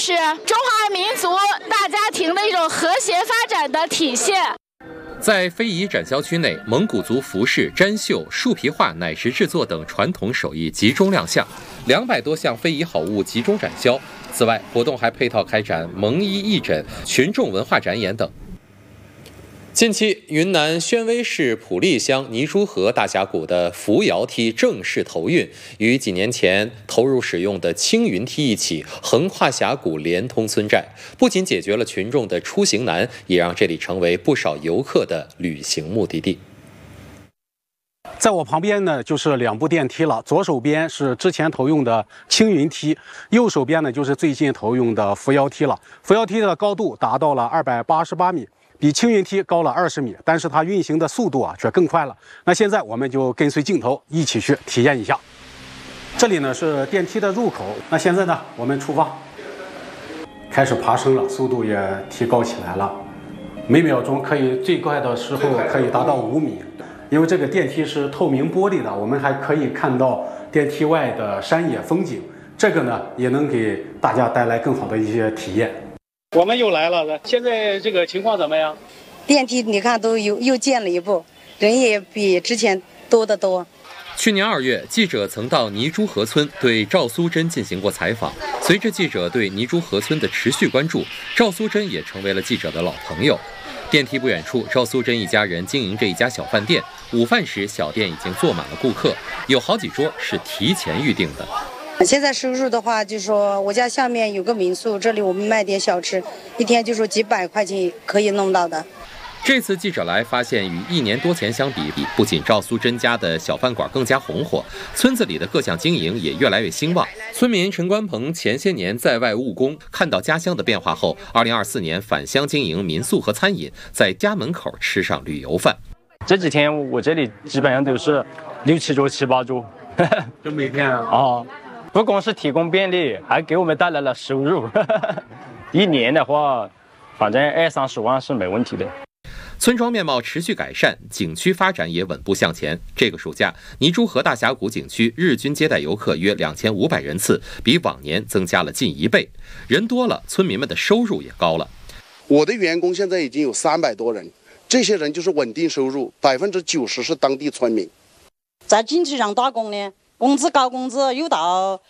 是中华民族大家庭的一种和谐发展的体现。 在非遗展销区内，蒙古族服饰、毡绣、树皮画、奶石制作等传统手艺集中亮相，200多项非遗好物集中展销。此外，活动还配套开展蒙衣义诊、群众文化展演等。近期，云南宣威市普利乡泥珠河大峡谷的扶摇梯正式投运，与几年前投入使用的青云梯一起，横跨峡谷，连通村寨，不仅解决了群众的出行难，也让这里成为不少游客的旅行目的地。 在我旁边呢，就是2部电梯了。左手边是之前投用的青云梯，右手边呢就是最近投用的扶摇梯了。扶摇梯的高度达到了288米。比青云梯高了20米，但是它运行的速度却更快了。那现在我们就跟随镜头一起去体验一下。这里呢是电梯的入口，那现在呢我们出发，开始爬升了，速度也提高起来了，每秒钟可以最快的时候可以达到5米。因为这个电梯是透明玻璃的，我们还可以看到电梯外的山野风景，这个呢也能给大家带来更好的一些体验。我们又来了，现在这个情况怎么样？ 电梯你看都又建了一部，人也比之前多得多。 去年2月，记者曾到泥珠河村对赵苏珍进行过采访。随着记者对泥珠河村的持续关注，赵苏珍也成为了记者的老朋友。电梯不远处，赵苏珍一家人经营着一家小饭店，午饭时小店已经坐满了顾客，有好几桌是提前预定的。 现在收入的话，就说我家下面有个民宿，这里我们卖点小吃，一天就说几百块钱可以弄到的。 这次记者来发现，与1年多前相比，不仅赵苏珍家的小饭馆更加红火，村子里的各项经营也越来越兴旺。村民陈关鹏前些年在外务工，看到家乡的变化后，2024年返乡经营民宿和餐饮，在家门口吃上旅游饭。 这几天我这里基本上都是6、7桌、7、8桌， 就每天不光是提供便利，还给我们带来了收入。1年的话，反正20、30万是没问题的。 村庄面貌持续改善，景区发展也稳步向前。这个暑假，泥珠河大峡谷景区日均接待游客约2500人次，比往年增加了近1倍。人多了，村民们的收入也高了。 我的员工现在已经有300多人，这些人就是稳定收入，90%是当地村民。 在景区上打工呢，工资高，工资有到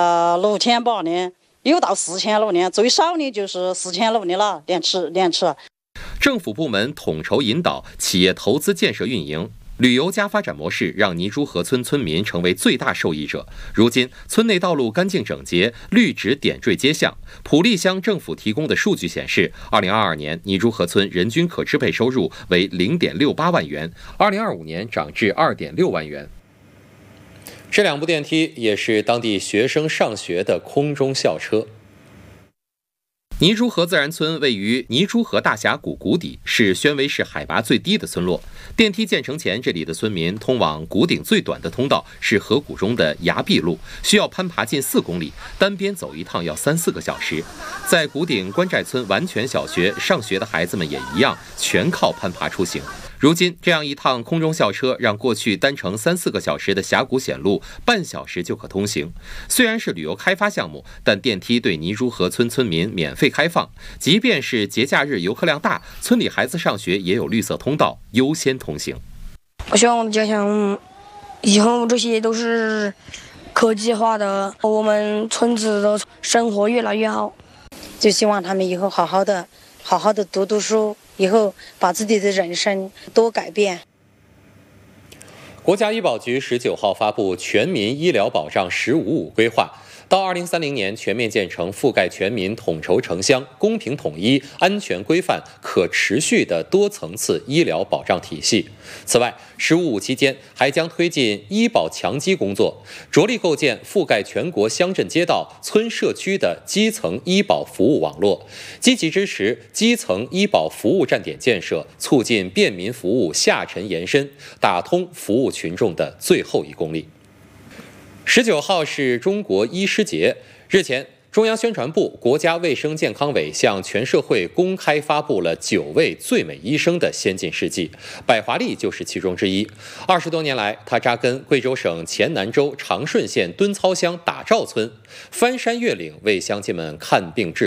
6800呢，有到4000呢，最少呢就是4000的了，连吃。 政府部门统筹引导，企业投资建设运营，旅游加发展模式让泥珠河村村民成为最大受益者。如今，村内道路干净整洁，绿植点缀街巷。普利乡政府提供的数据显示，2022年泥珠河村人均可支配收入为0.68万元，2025年涨至2.6万元。这2部电梯也是当地学生上学的空中校车。泥珠河自然村位于泥珠河大峡谷谷底，是宣威市海拔最低的村落。电梯建成前，这里的村民通往谷顶最短的通道是河谷中的崖壁路，需要攀爬近4公里，单边走一趟要3、4个小时。在谷顶关寨村完全小学上学的孩子们也一样，全靠攀爬出行。如今，这样一趟空中校车让过去单程3、4个小时的峡谷险路半小时就可通行。虽然是旅游开发项目，但电梯对泥珠河村村民免费开放，即便是节假日游客量大，村里孩子上学也有绿色通道优先通行。 我希望我的家乡以后这些都是科技化的，我们村子的生活越来越好。 就希望他们以后好好的读书，以后把自己的人生多改变。 国家医保局19号发布全民医疗保障“十五五”规划，到2030年全面建成覆盖全民、统筹城乡、公平统一、安全规范、可持续的多层次医疗保障体系。此外，“15五”期间还将推进医保强基工作，着力构建覆盖全国乡镇街道、村社区的基层医保服务网络，积极支持基层医保服务站点建设，促进便民服务下沉延伸，打通服务群众的最后1公里。19号是中国医师节，日前，中央宣传部、国家卫生健康委向全社会公开发布了9位最美医生的先进事迹，百华丽就是其中之一。20多年来，他扎根贵州省黔南州长顺县敦操乡打赵村，翻山越岭为乡亲们看病治